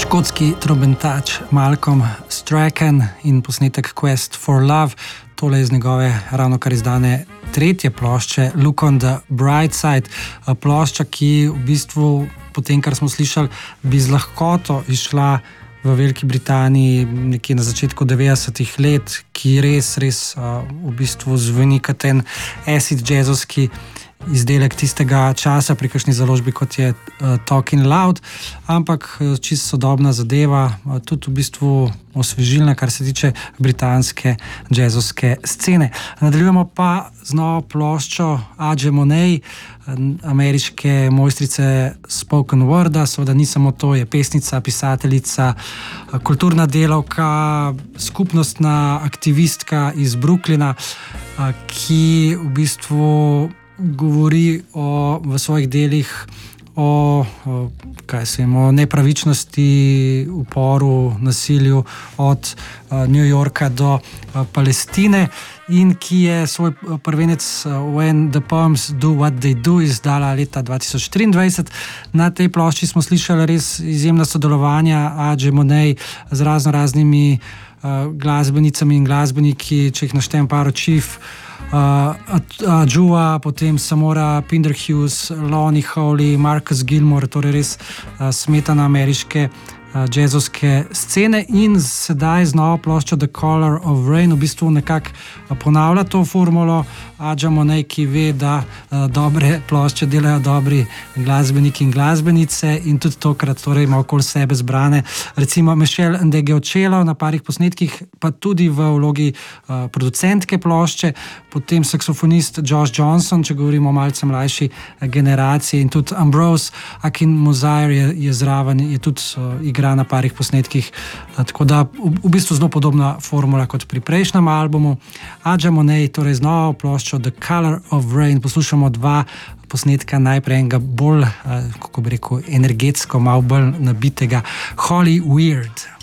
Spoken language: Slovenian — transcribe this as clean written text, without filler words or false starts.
Škotski trombentač Malcolm Strachan in posnetek Quest for Love. Tole je iz njegove ravno kar izdane tretje plošče Look on the Bright Side. Plošča, ki v bistvu po tem, kar smo slišali, bi z lahkoto išla v Veliki Britaniji nekje na začetku 90-ih let, ki res v bistvu zveni kot en acid jazzovski izdelek tistega časa pri kakšni založbi, kot je Talking Loud, ampak čisto sodobna zadeva, tudi v bistvu osvežilna, kar se tiče britanske jazzovske scene. Nadaljujemo pa z novo ploščo Aja Monet, ameriške mojstrice spoken worda. Seveda ni samo to, je pesnica, pisateljica, kulturna delavka, skupnostna aktivistka iz Brooklyna, ki v bistvu govori v svojih delih o nepravičnosti, uporu, nasilju od New Yorka do Palestine in ki je svoj prvenec When the Poems Do What They Do izdala leta 2023. Na tej plošči smo slišali res izjemna sodelovanja Aje Monet z raznimi glasbenicami in glasbeniki, če jih naštejem par Chief, Adjua, potem Samora Pinderhughes, Lonnie Hawley, Marcus Gilmore, torej res smetana ameriške jazzovske scene in sedaj z novo ploščo The Color of Rain v bistvu nekako ponavlja to formulo Aja Monet, ki ve, da dobre plošče delajo dobri glasbeniki in glasbenice in tudi tokrat torej ima okoli sebe zbrane recimo Michelle Ndegeocello na parih posnetkih, pa tudi v vlogi producentke plošče, potem saksofonist Josh Johnson, če govorimo o malce mlajši generaciji, in tudi Ambrose Akinmusire je zraven, je tudi igra na parih posnetkih, tako da v bistvu zelo podobna formula kot pri prejšnjem albumu. Aja Monet, torej z novo ploščo The Color of Rain, poslušamo dva posnetka, najprej enega bolj, kako bi rekel, energetsko, malo bolj nabitega Holly Weird.